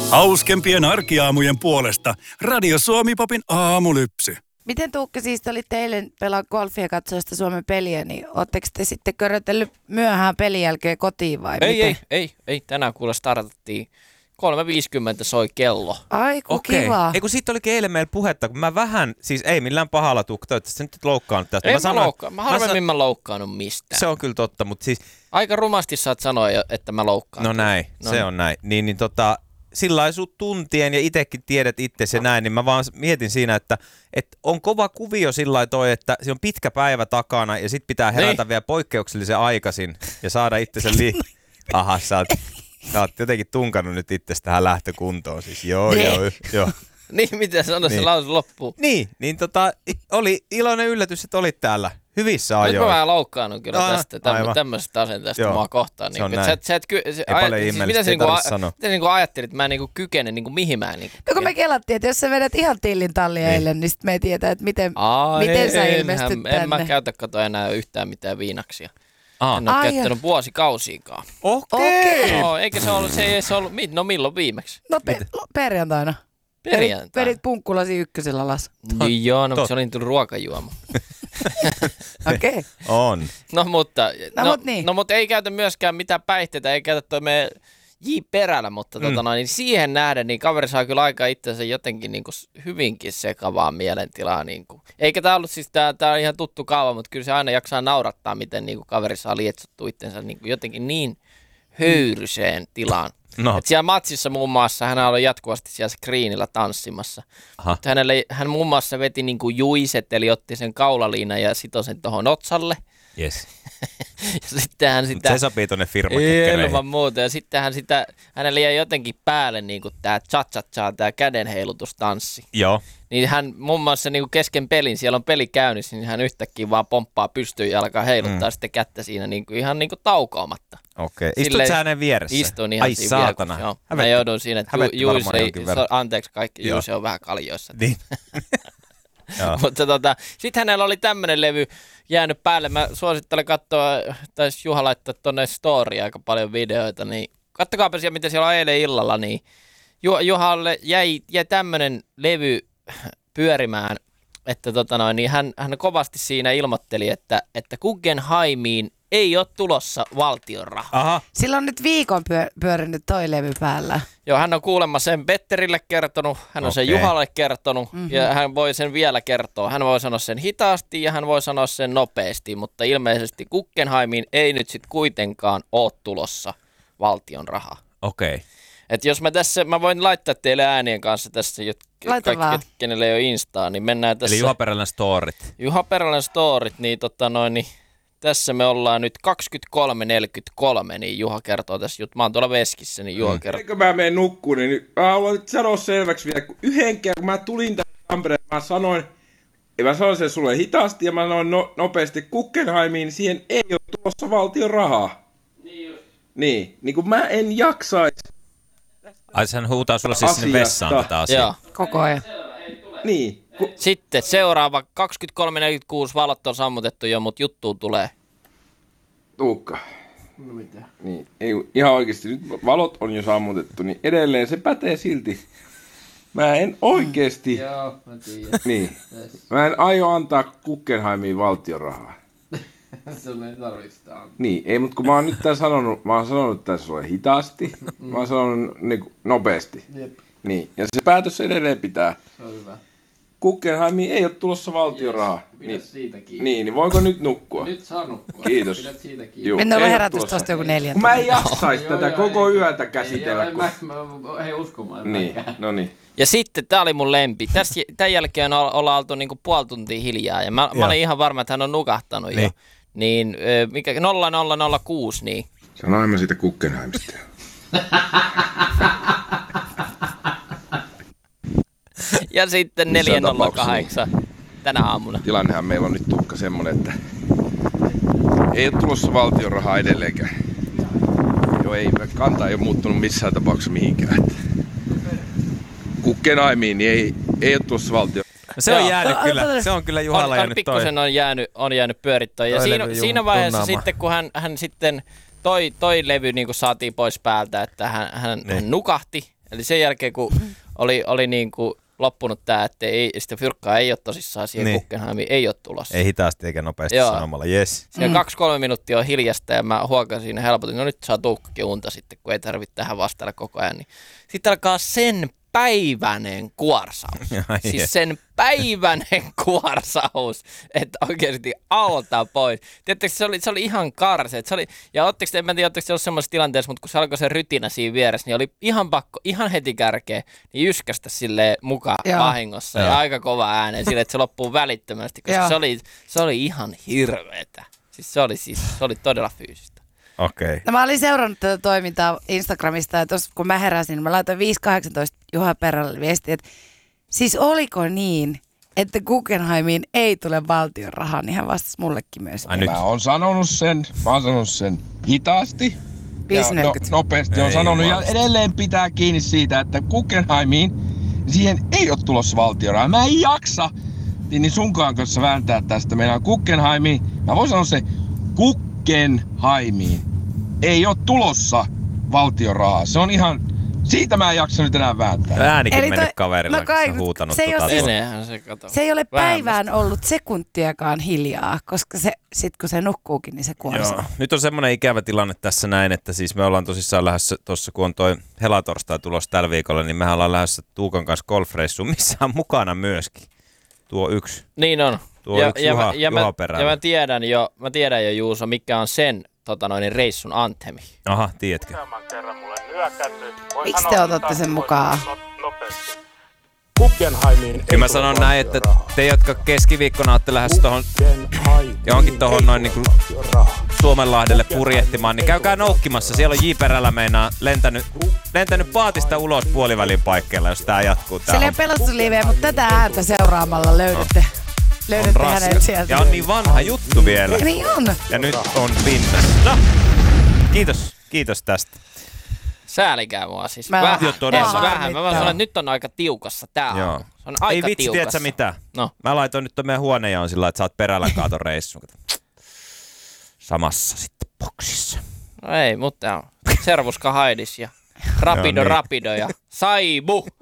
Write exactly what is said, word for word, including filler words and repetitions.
Hauskempien arkiaamujen puolesta Radio Suomi-popin aamulypsy. Miten Tuukka, siis te olitte eilen pelaa golfia katsoista Suomen peliä, niin ootteko te sitten körötellyt myöhään pelin jälkeen kotiin vai ei, miten? Ei, ei, ei. Tänään kuule startattiin. kolme viisikymmentä soi kello. Ai kun Okei. kivaa. Ei kun siitä olikin eilen meillä puhetta, kun mä vähän, siis ei millään pahalla Tuukka, toivottavasti nyt loukkaannut tästä. Ei mä, mä, sanoin, loukkaan. Mä harvemmin mä, mä loukkaannut mistään. Se on kyllä totta, mutta siis... Aika rumasti saat sanoa, että mä loukkaan. No näin, no. Se on näin. Niin, niin tota... Sillä sut tuntien ja itsekin tiedät itsesi ja näin, niin mä vaan mietin siinä, että, että on kova kuvio sillä toi, että se on pitkä päivä takana ja sit pitää herätä niin. vielä poikkeuksellisen aikaisin ja saada itsensä liikaa. Aha, sä oot, sä oot jotenkin tunkannut nyt itsesi tähän lähtökuntoon siis. Joo, joo, joo. Niin, mitä sanoa niin. Se lause loppuu. Niin, niin tota, oli iloinen yllätys, että olit täällä hyvissä ajoin. Nyt mä vähän loukkaannut kyllä no, tästä, täm, tämmöisestä asenteesta Joo, mua kohtaan. Se on niin, näin. Sä, sä et ky- se, ei ajat, paljon siis ihmeellistä, mitä ei niinku, tarvitse sanoa. Mitä niinku ajattelit, että mä en niinku kykene niinku mihin mä niinku no kun me kelattiin, että jos sä vedät ihan tillin tallia niin. eilen, niin sit me ei tiedä, että miten, Ai, miten sä en, ilmestyt en, tänne. En mä käytä kato enää yhtään mitään viinaksia. Aa. En ole Ai käyttänyt vuosikausiinkaan. Okei. Okay. No, eikä se ollut, se ei se ollut, no milloin viimeksi? No pe- perjantaina. Perjantaina. Vedit punkkulasi ykkösellä alas. Niin joo, no mutta se oli tullut ruokajuoma. Okei. Okay. On. No mutta, no, no, mut niin. no mutta ei käytä myöskään mitään päihteitä, ei käytä toi meidän J. Perällä, mutta mm. tota noin, niin siihen nähden niin kaveri saa kyllä aika itsensä jotenkin niin kuin hyvinkin sekavaa mielentilaa. Niin kuin. Eikä tämä ollut siis, tämä on ihan tuttu kaava, mutta kyllä se aina jaksaa naurattaa, miten niin kuin kaveri saa lietsottua itsensä niin kuin jotenkin niin höyryseen tilaan. No. Et siellä matsissa muun muassa hän oli jatkuvasti siellä screenillä tanssimassa. Hänelle, hän muun muassa veti niin kuin juiset, eli otti sen kaulaliinan ja sitoi sen tuohon otsalle. Yes. Ja sitten hän sitä... Se sopii tuonne firmakekkereihin. Ilman muuta. Ja sitten hän sitä, hänelle jäi jotenkin päälle niin kuin tämä cha-cha-cha, tämä kädenheilutustanssi. Joo. Niin hän muun muassa niin kuin kesken pelin, siellä on peli käynnissä, niin hän yhtäkkiä vaan pomppaa pystyyn ja alkaa heiluttaa mm. sitten kättä siinä niin kuin ihan niin kuin taukoamatta. Okei. Okay. Istut sä hänen vieressä? Istun ihan Ai siinä saatana. Vieressä, joo. Mä joudun siinä, että ju, Juise, anteeksi kaikki, Juise on vähän kaljoissa. Niin. Mutta tota, sitten hänellä oli tämmöinen levy jäänyt päälle. Mä suosittelen katsoa, taisi Juha laittaa tuonne storya aika paljon videoita, niin kattokaapa siellä, mitä siellä on eilen illalla, niin Ju- Juhalle jäi, jäi tämmöinen levy pyörimään, että tota noin, niin hän, hän kovasti siinä ilmoitteli, että, että Guggenheimiin ei ole tulossa valtion rahaa. Aha. Sillä on nyt viikon pyö- pyörinyt toi levy päällä. Joo, hän on kuulemma sen Petterille kertonut, hän on okay. sen Juhalle kertonut mm-hmm. ja hän voi sen vielä kertoa. Hän voi sanoa sen hitaasti ja hän voi sanoa sen nopeasti, mutta ilmeisesti Guggenheimiin ei nyt sitten kuitenkaan ole tulossa valtion rahaa. Okei. Okay. Et jos mä tässä, mä voin laittaa teille äänien kanssa tässä, kaikki, kenelle ei ole Instaa, niin mennään tässä. Eli Juha Perälän storit. Juha Perälän storit, niin tota noin, niin tässä me ollaan nyt kaksikymmentäkolme neljäkymmentäkolme, niin Juha kertoo tässä juttu. Mä oon tuolla veskissä, niin Juha mm. kertoo. Eikö mä menen nukkuun, niin mä haluan sanoa selväksi vielä, kun yhden kerran, kun mä tulin tänne Tampereen, mä sanoin, ja mä sanoin sen sulle hitaasti, ja mä sanoin no, nopeasti Guggenheimiin, niin siihen ei ole tulossa valtion rahaa. Niin just. Niin, niin kun mä en jaksaisi. Ai hän huutaa sulle siis sinne vessaan tätä asiaa. Joo. Koko ajan. Niin. Ku... Sitten seuraava kaksikymmentäkolme neljäkymmentäkuusi, valot on sammutettu jo, mutta juttuu tulee. Tuukka. No mitä? Niin, ei, ihan oikeasti, nyt valot on jo sammutettu, niin edelleen se pätee silti. Mä en oikeasti... Mm. Joo, mä tiedän. Niin. Mä en aio antaa Guggenheimiin valtion rahaa. Sun ei tarvitse antaa. Niin, ei, mutta kun mä oon nyt tää sanonut, mä oon sanonut tässä sulle hitaasti, mä oon sanonut niin, nopeasti. Jep. Niin, ja se päätös edelleen pitää. Se on hyvä. Guggenheimiin ei ole tulossa valtion rahaa. Pidä niin, siitä kiinni. Niin, niin voinko nyt nukkua? Nyt saa nukkua. Kiitos. Pidät siitä kiinni. Juu, mennään herätys tuosta joku neljän. Kun mä en jaksais no, tätä joo, koko ei, yötä käsitellä. Ei, kun... mä, mä, ei uskomaan. Niin, no niin. Ja sitten, tää oli mun lempi. Tästä, tämän jälkeen ollaan oltu niinku puoli tuntia hiljaa. Ja mä, mä olin ihan varma, että hän on nukahtanut niin. jo. Niin, mikä, nolla nolla nolla kuusi, niin. Sanoin mä siitä Guggenheimista. Ja sitten neljä nolla kahdeksan tänä aamuna. Tilannehan meillä on nyt Tuukka semmonen, että ei ole tulossa valtion rahaa edelleenkään. Joo, ei, kanta ei ole muuttunut missään tapauksessa mihinkään. Guggenheimiin niin ei, ei ole tulossa valtion. Se on jäänyt kyllä, se on kyllä Juhalla on, jäänyt on, pikkusen on jäänyt, on jäänyt pyörittöön. Ja siinä, siinä vaiheessa tunnaama. Sitten, kun hän, hän sitten toi, toi levy niin kuin saatiin pois päältä, että hän, hän, hän nukahti, Eli sen jälkeen, kun oli, oli niin kuin loppunut tää, että ei, sitä fyrkkaa ei ole tosissaan siihen niin. Guggenheimiin, ei ole tulossa. Ei hitaasti eikä nopeasti Joo. sanomalla, jes. Siellä mm. kaksi-kolme minuuttia on hiljasta ja mä huokasin ja helpotin, no nyt saa Tuukkakin unta sitten, kun ei tarvitse tähän vastailla koko ajan. Niin. Sitten alkaa sen päiväinen kuorsaus. Ai siis je. sen päiväinen kuorsaus, että oikeasti alta pois. Tiedättekö, se oli, se oli ihan karse. Se oli, ja ootteko te, en tiedä, ootteko te ollut semmoisessa tilanteessa, mutta kun se alkoi se rytinä siinä vieressä, niin oli ihan pakko, ihan heti kärkeä, niin yskästä silleen mukaan Joo. vahingossa. Joo. Ja aika kova ääneen silleen, että se loppuu välittömästi, koska se oli, se oli ihan hirveetä. Siis se oli, siis, se oli todella fyysistä. Okei. Okay. No mä olin seurannut tätä toimintaa Instagramista ja tuossa kun mä heräsin, niin mä laitoin viisi kahdeksantoista Juha Perälle viestiä, että siis oliko niin, että Guggenheimiin ei tule valtion rahaa, niin hän vastasi mullekin myös. Ai nyt. Mä oon sanonut sen, mä oon sanonut sen hitaasti ja no, nopeasti on Ei sanonut ja jumalasta. edelleen pitää kiinni siitä, että Guggenheimiin siihen ei ole tulossa valtion rahaa. Mä en jaksa niin sunkaan kanssa vääntää tästä. Meillä on Guggenheimiin, mä voin sanoa se, Guggenheimiin ei ole tulossa valtion rahaa. Se on ihan, siitä mä en jaksa nyt enää vääntää. Äänikin Eli mennyt toi- kaverilla, no kun kai- se huutanut se ei tota. ole siis- Meneehän se, kato. Se ei ole Vähän päivään ollut sekuntiakaan hiljaa, koska se, sit kun se nukkuukin, niin se kuorsaa. Joo. Nyt on semmoinen ikävä tilanne tässä näin, että siis me ollaan tosissaan lähdössä tuossa, kun on toi helatorstai tulossa tällä viikolla, niin mehän ollaan lähdössä Tuukan kanssa golfreissuun, missä on mukana myöskin tuo yksi. Niin on. Tuo ja, yksi ja, Juha, mä, ja, Juha mä, Perällä. ja mä tiedän jo, mä tiedän jo Juuso, mikä on sen tota noin, reissun anthemi. Aha, tiedätkö? Miksi te otatte sen mukaan? Kyllä mä sanon näin, että te, jotka keskiviikkona olette lähdössä tohon, johonkin tohon noin niinku Suomenlahdelle purjehtimaan, niin käykää noukkimassa. Siellä on J. Perällä meinaa lentänyt, lentänyt paatista ulos puolivälin paikkeilla, jos tää jatkuu. Tää Se ei ole pelastusliivejä, mutta tätä ääntä seuraamalla löydätte, löydätte hänet sieltä. Ja on niin vanha juttu vielä. Ja niin on. Ja nyt on pinnassa. No, kiitos, kiitos tästä. Säälikää mua siis. Mä- vähän, Joo, todella. vähän. Mä Harmittaa. vaan sanon, että nyt on aika tiukassa tää. Joo. On. Se on aika Ei vitsi, tiukassa. tiedätkö mitä? No. Mä laitoin nyt ton meidän huonejaon sillä lailla, että sä oot perällä kaaton reissun. Samassa sitten boksissa. No ei, mutta on Servuska Haidis ja Rapido No niin. Rapido ja Saibu.